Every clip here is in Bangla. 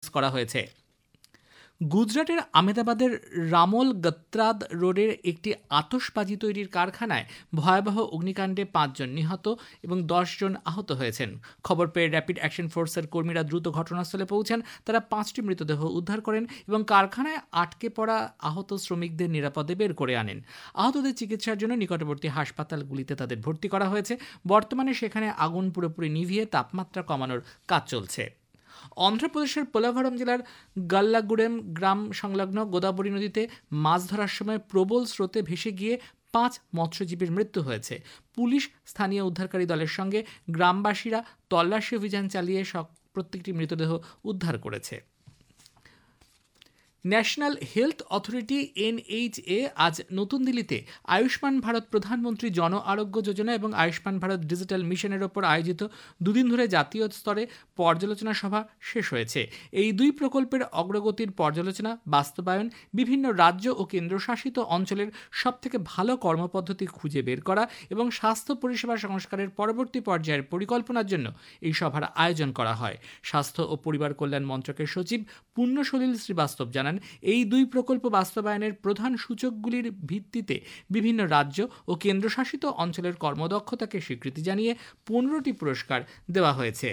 করা হয়েছে। গুজরাটের আহমেদাবাদের রামোল গত্রাদ রোডের একটি আতশবাজি তৈরির কারখানায় ভয়াবহ অগ্নিকাণ্ডে 5 জন নিহত এবং 10 জন আহত হয়েছেন। খবর পেয়ে র্যাপিড অ্যাকশন ফোর্সের কর্মীরা দ্রুত ঘটনাস্থলে পৌঁছান। তারা 5টি মৃতদেহ উদ্ধার করেন এবং কারখানায় আটকে পড়া আহত শ্রমিকদের নিরাপদে বের করে আনেন। আহতদের চিকিৎসার জন্য নিকটবর্তী হাসপাতালগুলিতে তাদের ভর্তি করা হয়েছে। বর্তমানে সেখানে আগুন পুরোপুরি নিভিয়ে তাপমাত্রা কমানোর কাজ চলছে। অন্ধ্রপ্রদেশের পোলাভারম জেলার গাল্লাগুড়েম গ্রাম সংলগ্ন গোদাবরী নদীতে মাছ ধরার সময় প্রবল স্রোতে ভেসে গিয়ে 5 মৎস্যজীবীর মৃত্যু হয়েছে। পুলিশ, স্থানীয় উদ্ধারকারী দলের সঙ্গে গ্রামবাসীরা তল্লাশি অভিযান চালিয়ে প্রত্যেকটি মৃতদেহ উদ্ধার করেছে। ন্যাশনাল হেলথ অথরিটি NHA আজ নতুন দিল্লিতে আয়ুষ্মান ভারত প্রধানমন্ত্রী জন আরোগ্য যোজনা এবং আয়ুষ্মান ভারত ডিজিটাল মিশনের ওপর আয়োজিত দুদিন ধরে জাতীয় স্তরে পর্যালোচনা সভা শেষ হয়েছে। এই দুই প্রকল্পের অগ্রগতির পর্যালোচনা, বাস্তবায়ন, বিভিন্ন রাজ্য ও কেন্দ্রশাসিত অঞ্চলের সবথেকে ভালো কর্মপদ্ধতি খুঁজে বের করা এবং স্বাস্থ্য পরিষেবা সংস্কারের পরবর্তী পর্যায়ের পরিকল্পনার জন্য এই সভার আয়োজন করা হয়। স্বাস্থ্য ও পরিবার কল্যাণ মন্ত্রকের সচিব পুণ্যসলিল শ্রীবাস্তব জানান, এই দুই প্রকল্প বাস্তবায়নের প্রধান সূচকগুলির ভিত্তিতে বিভিন্ন রাজ্য ও কেন্দ্রশাসিত অঞ্চলের কর্মদক্ষতাকে স্বীকৃতি জানিয়ে 15টি পুরস্কার দেওয়া হয়েছে।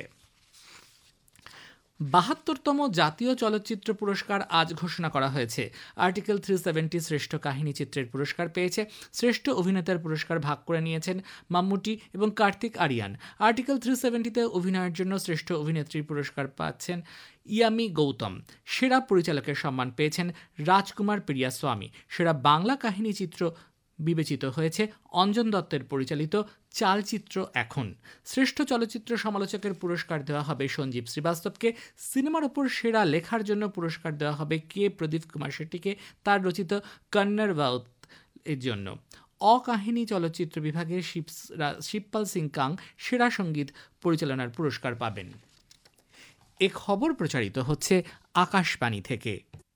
72তম জাতীয় চলচ্চিত্র পুরস্কার আজ ঘোষণা করা হয়েছে। আর্টিকেল 370 শ্রেষ্ঠ কাহিনী চিত্রের পুরস্কার পেয়েছে। শ্রেষ্ঠ অভিনেতার পুরস্কার ভাগ করে নিয়েছেন মাম্মুটি এবং কার্তিক আরিয়ান। আর্টিকেল 370তে অভিনয়ের জন্য শ্রেষ্ঠ অভিনেত্রীর পুরস্কার পাচ্ছেন ইয়ামি গৌতম। সেরা পরিচালকের সম্মান পেয়েছেন রাজকুমার পেরিয়াস্বামী। সেরা বাংলা কাহিনী চিত্র বিবেচিত হয়েছে অঞ্জন দত্তের পরিচালিত চালচিত্র এখন। শ্রেষ্ঠ চলচ্চিত্র সমালোচকের পুরস্কার দেওয়া হবে সঞ্জীব শ্রীবাস্তবকে। সিনেমার ওপর সেরা লেখার জন্য পুরস্কার দেওয়া হবে প্রদীপ কুমার শেট্টিকে তার রচিত কন্নড় বাউত এর জন্য। অকাহিনী চলচ্চিত্র বিভাগে শিবপাল সিং কাং সেরা সঙ্গীত পরিচালনার পুরস্কার পাবেন। এ খবর প্রচারিত হচ্ছে আকাশবাণী থেকে।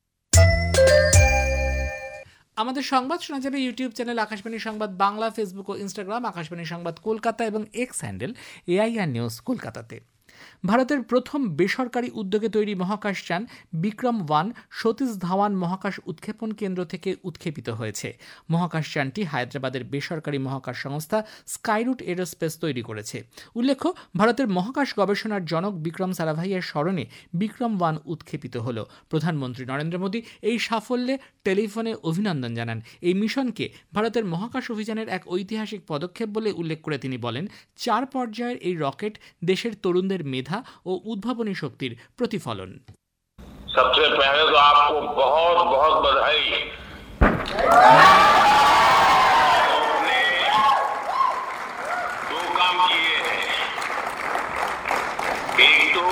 আমাদের সংবাদ শোনা যাবে ইউটিউব চ্যানেল আকাশবাণী সংবাদ বাংলা, ফেসবুক ও ইনস্টাগ্রাম আকাশবাণী সংবাদ কলকাতা এবং এক্স হ্যান্ডেল AIR নিউজ কলকাতাতে। ভারতের প্রথম বেসরকারি উদ্যোগে তৈরি মহাকাশযান বিক্রম-1 সতীশ ধাওয়ান মহাকাশ উৎক্ষেপণ কেন্দ্র থেকে উৎক্ষেপিত হয়েছে। মহাকাশযানটি হায়দ্রাবাদের বেসরকারি মহাকাশ সংস্থা স্কাইরুট এরোস্পেস তৈরি করেছে। উল্লেখ্য, ভারতের মহাকাশ গবেষণার জনক বিক্রম সারাভাইয়ের স্মরণে বিক্রম-1 উৎক্ষেপিত হল। প্রধানমন্ত্রী নরেন্দ্র মোদী এই সাফল্যে টেলিফোনে অভিনন্দন জানান। এই মিশনকে ভারতের মহাকাশ অভিযানের এক ঐতিহাসিক পদক্ষেপ বলে উল্লেখ করে তিনি বলেন, 4 পর্যায়ের এই রকেট দেশের তরুণদের মেধা ও উদ্ভাবনী শক্তির প্রতিফলন। सबसे पहले तो आपको बहुत बहुत बधाई। आपने 2 काम किए हैं। एक तो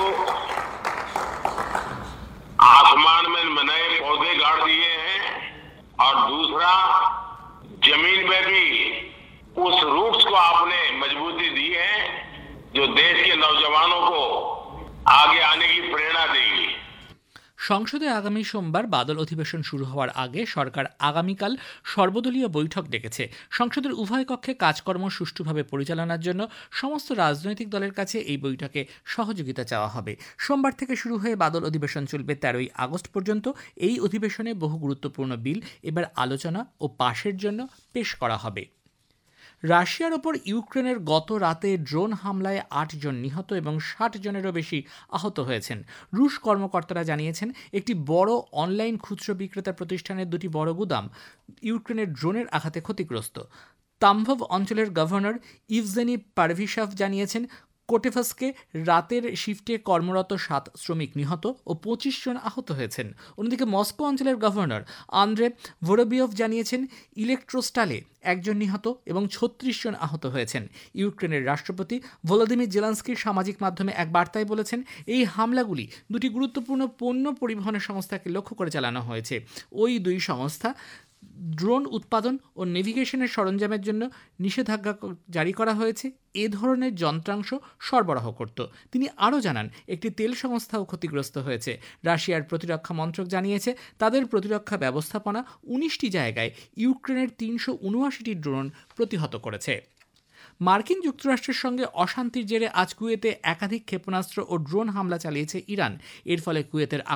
आसमान में नए पौधे गाड़ दिए हैं और दूसरा जमीन में भी उस रूट्स को आपने मजबूती दी है जो देश के नौजवानों को आगे आने की प्रेरणा देगी। সংসদে আগামী সোমবার বাদল অধিবেশন শুরু হওয়ার আগে সরকার আগামীকাল সর্বদলীয় বৈঠক ডেকেছে। সংসদের উভয় কক্ষে কাজকর্ম সুষ্ঠুভাবে পরিচালনার জন্য সমস্ত রাজনৈতিক দলের কাছে এই বৈঠকে সহযোগিতা চাওয়া হবে। সোমবার থেকে শুরু হয়ে বাদল অধিবেশন চলবে 13ই আগস্ট পর্যন্ত। এই অধিবেশনে বহু গুরুত্বপূর্ণ বিল এবার আলোচনা ও পাশের জন্য পেশ করা হবে। রাশিয়ার ওপর ইউক্রেনের গত রাতে ড্রোন হামলায় 8 জন নিহত এবং 60 জনেরও বেশি আহত হয়েছেন। রুশ কর্মকর্তারা জানিয়েছেন, একটি বড় অনলাইন খুচরো বিক্রেতা প্রতিষ্ঠানের 2টি বড় গুদাম ইউক্রেনের ড্রোনের আঘাতে ক্ষতিগ্রস্ত। তাম্ভভ অঞ্চলের গভর্নর ইভজেনি পারভিশভ জানিয়েছেন, কোটেভাসকে রাতের শিফটে কর্মরত 7 শ্রমিক নিহত ও 25 জন আহত হয়েছেন। অন্যদিকে মস্কো অঞ্চলের গভর্নর আন্দ্রে ভোরোবিয়ভ জানিয়েছেন, ইলেকট্রোস্টালে 1 জন নিহত এবং 36 জন আহত হয়েছেন। ইউক্রেনের রাষ্ট্রপতি ভলোদিমির জেলেনস্কির সামাজিক মাধ্যমে এক বার্তায় বলেছেন, এই হামলাগুলি 2টি গুরুত্বপূর্ণ পণ্য পরিবহনের সংস্থাকে লক্ষ্য করে চালানো হয়েছে। ওই 2 সংস্থা ড্রোন উৎপাদন ও নেভিগেশনের সরঞ্জামের জন্য নিষেধাজ্ঞা জারি করা হয়েছে এ ধরনের যন্ত্রাংশ সরবরাহ করত। তিনি আরও জানান, একটি তেল সংস্থাও ক্ষতিগ্রস্ত হয়েছে। রাশিয়ার প্রতিরক্ষা মন্ত্রক জানিয়েছে, তাদের প্রতিরক্ষা ব্যবস্থাপনা 19টি জায়গায় ইউক্রেনের 379টি ড্রোন প্রতিহত করেছে। মার্কিন যুক্তরাষ্ট্রের সঙ্গে অশান্তির জেরে আজ কুয়েতে একাধিক ক্ষেপণাস্ত্র ও ড্রোন হামলা চালিয়েছে ইরান। এর ফলে কুয়েতের